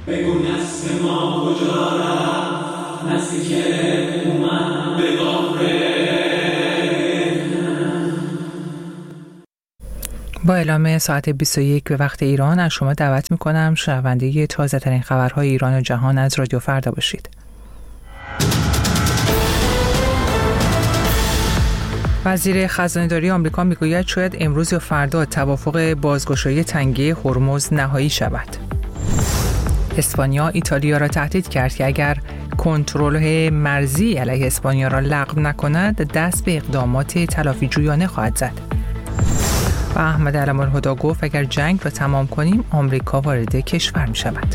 بگو نسل ما کجا رفت، نسلی که اومد به با اعلام ساعت 21 به وقت ایران از شما دعوت میکنم شنونده تازه ترین خبرهای ایران و جهان از رادیو فردا باشید. وزیر خزانه‌داری آمریکا میگوید شاید امروز یا فردا توافق بازگشایی تنگه هرمز نهایی شود. اسپانیا ایتالیا را تهدید کرد که اگر کنترل مرزی علیه اسپانیا را لغو نکند دست به اقدامات تلافی‌جویانه خواهد زد. و احمد علم‌الهدی گفت اگر جنگ را تمام کنیم آمریکا وارد کشور می شود.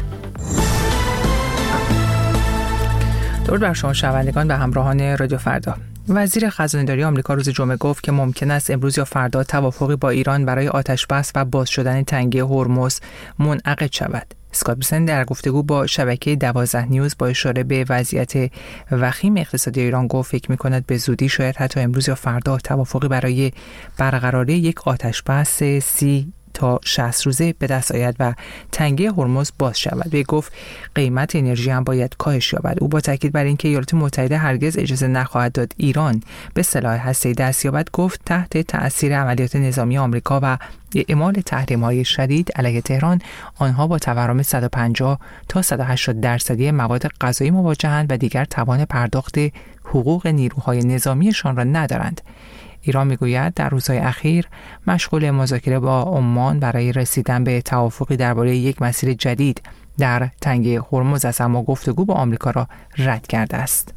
درود بر شما شنوندگان و همراهان رادیو فردا. وزیر خزانه‌داری آمریکا روز جمعه گفت که ممکن است امروز یا فردا توافقی با ایران برای آتش‌بس و باز شدن تنگه هرمز منعقد شود. اسکات بسنت در گفتگو با شبکه 12 نیوز با اشاره به وضعیت وخیم اقتصادی ایران گفت فکر می‌کند به زودی شاید حتی امروز یا فردا توافقی برای برقراری یک آتش‌بس 30 تا 60 روزه به دست آید و تنگه هرمز باز شود. به گفت قیمت انرژی هم باید کاهش یابد. او با تاکید بر اینکه ایالات متحده هرگز اجازه نخواهد داد ایران به سلاح هسته‌ای دست یابد گفت تحت تأثیر عملیات نظامی آمریکا و اعمال تحریم‌های شدید علیه تهران آنها با تورم 150 تا 180% مواد غذایی مواجهند و دیگر توان پرداخت حقوق نیروهای نظامیشان را ندارند. ایران میگوید در روزهای اخیر مشغول مذاکره با عمان برای رسیدن به توافقی درباره یک مسیر جدید در تنگه هرمز است اما گفتگو با آمریکا را رد کرده است.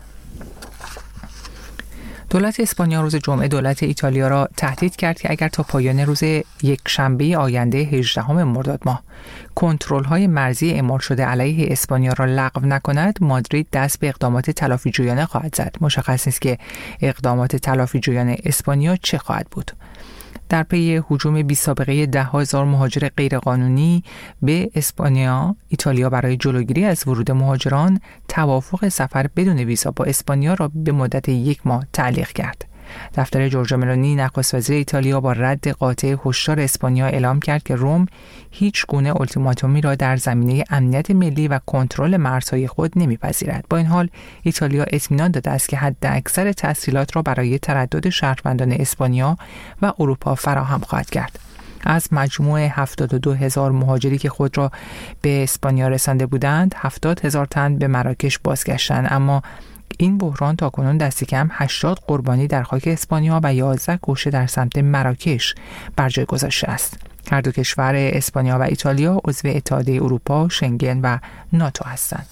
دولت اسپانیا روز جمعه دولت ایتالیا را تهدید کرد که اگر تا پایان روز یک شنبه آینده 18 مرداد ماه کنترل‌های مرزی اعمال شده علیه اسپانیا را لغو نکند مادرید دست به اقدامات تلافی‌جویانه خواهد زد. مشخص نیست که اقدامات تلافی‌جویانه اسپانیا چه خواهد بود. در پی هجوم بی‌سابقه 10,000 مهاجر غیرقانونی به اسپانیا، ایتالیا برای جلوگیری از ورود مهاجران توافق سفر بدون ویزا با اسپانیا را به مدت 1 ماه تعلیق کرد. دفتر جورجا ملونی نخست وزیر ایتالیا با رد قاطع هشدار اسپانیا اعلام کرد که روم هیچ گونه التیماتومی را در زمینه امنیت ملی و کنترل مرزهای خود نمیپذیرد. با این حال ایتالیا اطمینان داده است که حد اکثر تسهیلات را برای تردد شهروندان اسپانیا و اروپا فراهم خواهد کرد. از مجموع 72,000 مهاجری که خود را به اسپانیا رسانده بودند 70,000 تن به مراکش بازگشتند، اما این بحران تاکنون دست کم 80 قربانی در خاک اسپانیا و 11 کشته در سمت مراکش بر جای گذاشته است. هر دو کشور اسپانیا و ایتالیا عضو اتحادیه اروپا، شنگن و ناتو هستند.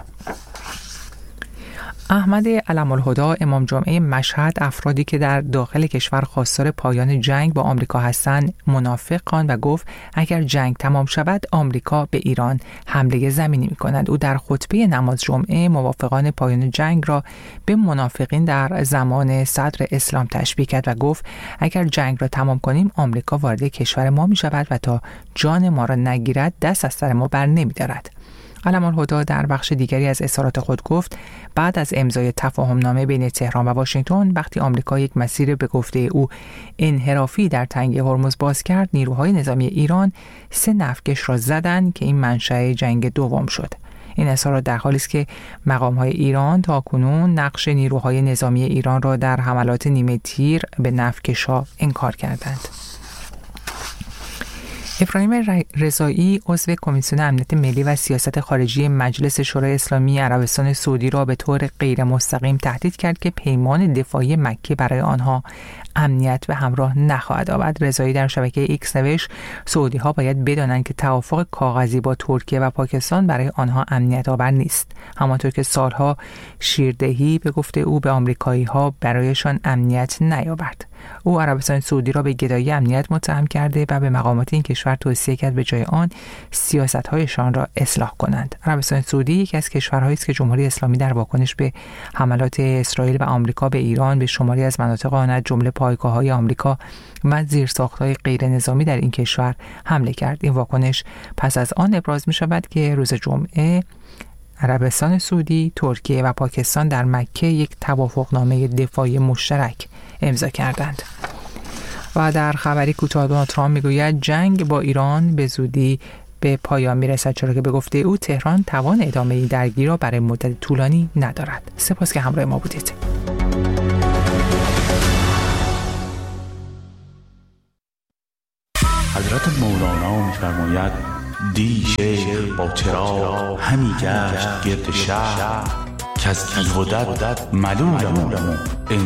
احمد علم‌الهدی امام جمعه مشهد افرادی که در داخل کشور خواستار پایان جنگ با آمریکا هستند منافق خواند و گفت اگر جنگ تمام شود آمریکا به ایران حمله زمینی می‌کند. او در خطبه نماز جمعه موافقان پایان جنگ را به منافقین در زمان صدر اسلام تشبیه کرد و گفت اگر جنگ را تمام کنیم آمریکا وارد کشور ما می‌شود و تا جان ما را نگیرد دست از سر ما بر نمی‌دارد. علم‌الهدی در بخش دیگری از اظهارات خود گفت بعد از امضای تفاهمنامه بین تهران و واشنگتن وقتی آمریکا یک مسیر به گفته او انحرافی در تنگه هرمز باز کرد نیروهای نظامی ایران 3 نفتکش را زدند که این منشأ جنگ دوم شد. این اظهارات در حالی است که مقام‌های ایران تاکنون نقش نیروهای نظامی ایران را در حملات نیمه تیر به نفتکش‌ها انکار کردند. ابراهیم رضایی عضو کمیسیون امنیت ملی و سیاست خارجی مجلس شورای اسلامی عربستان سعودی را به طور غیر مستقیم تهدید کرد که پیمان دفاعی مکه برای آنها امنیت به همراه نخواهد آورد. رضایی در شبکه ایکس نوشت سعودی ها باید بدانند که توافق کاغذی با ترکیه و پاکستان برای آنها امنیت آور نیست، همانطور که سالها شیردهی به گفته او به آمریکایی ها برایشان امنیت نیاورد. او عربستان سعودی را به گدایی امنیت متهم کرده و به مقامات این کشور توصیه کرد به جای آن سیاست‌هایشان را اصلاح کنند. عربستان سعودی یکی از کشورهایی است که جمهوری اسلامی در واکنش به حملات اسرائیل و آمریکا به ایران به شماری از مناطق آن از جمله پایگاه‌های آمریکا و زیرساخت‌های غیر نظامی در این کشور حمله کرد. این واکنش پس از آن ابراز می‌شود که روز جمعه عربستان سعودی، ترکیه و پاکستان در مکه یک توافقنامه دفاعی مشترک امضا کردند. و در خبری کوتاه دونالد ترامپ میگوید جنگ با ایران به زودی به پایان میرسد، چرا که به گفته او تهران توان ادامه درگیری را برای مدت طولانی ندارد. سپاس که همراه ما بودید. حضرت مولانا می‌فرماید دی شیخ با چراغ همی گشت گرد شهر که از بیهودت ملولم